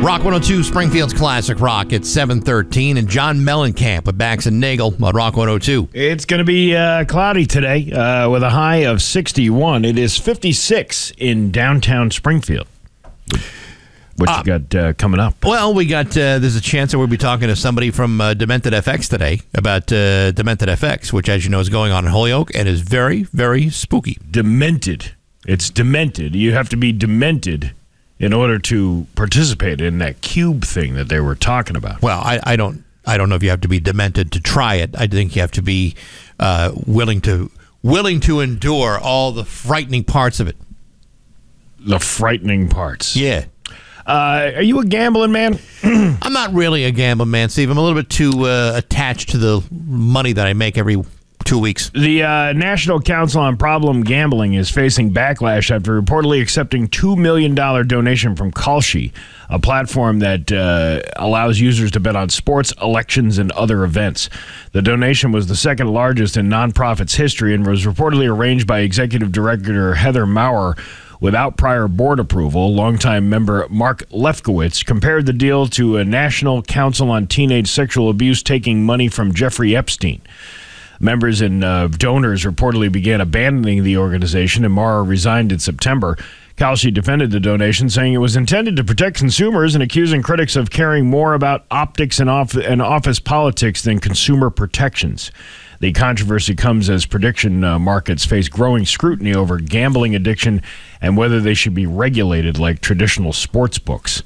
Rock 102, Springfield's Classic Rock at 7:13, and John Mellencamp with Bax and Nagel on Rock 102. It's going to be cloudy today with a high of 61. It is 56 in downtown Springfield. What you got coming up? Well, we got, there's a chance that we'll be talking to somebody from Demented FX today about Demented FX, which, as you know, is going on in Holyoke and is very, very spooky. Demented. It's demented. You have to be demented in order to participate in that cube thing that they were talking about. Well, I don't know if you have to be demented to try it. I think you have to be willing to endure all the frightening parts of it. The frightening parts. Yeah. Are you a gambling man? I'm not really a gambling man, Steve. I'm a little bit too attached to the money that I make every 2 weeks. The National Council on Problem Gambling is facing backlash after reportedly accepting $2 million donation from Kalshi, a platform that allows users to bet on sports, elections, and other events. The donation was the second largest in nonprofit's history and was reportedly arranged by Executive Director Heather Maurer without prior board approval. Longtime member Mark Lefkowitz compared the deal to a National Council on Teenage Sexual Abuse taking money from Jeffrey Epstein. Members and donors reportedly began abandoning the organization, and Maurer resigned in September. Kalshi defended the donation, saying it was intended to protect consumers and accusing critics of caring more about optics and office politics than consumer protections. The controversy comes as prediction markets face growing scrutiny over gambling addiction and whether they should be regulated like traditional sports books.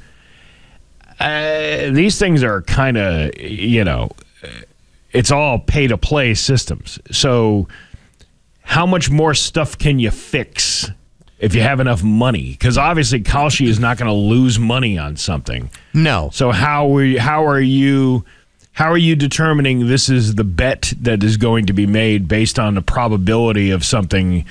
These things are kind of, it's all pay-to-play systems. So how much more stuff can you fix if you have enough money? Because obviously Kalshi is not going to lose money on something. No. So how are you determining this is the bet that is going to be made based on the probability of something,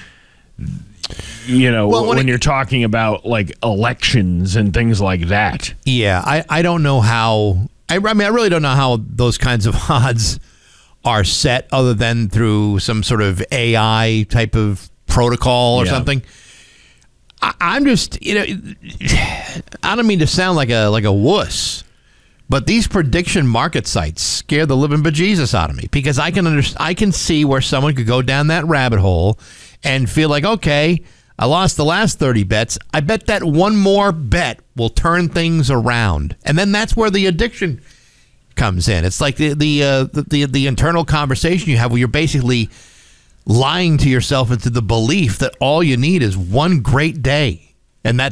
when you're talking about like elections and things like that? Yeah, I don't know how. I really don't know how those kinds of odds are set other than through some sort of AI type of protocol or something. I'm just, I don't mean to sound like a wuss, but these prediction market sites scare the living bejesus out of me because I can see where someone could go down that rabbit hole and feel like, okay, I lost the last 30 bets. I bet that one more bet will turn things around. And then that's where the addiction comes in. It's like the internal conversation you have where you're basically lying to yourself into the belief that all you need is one great day. And that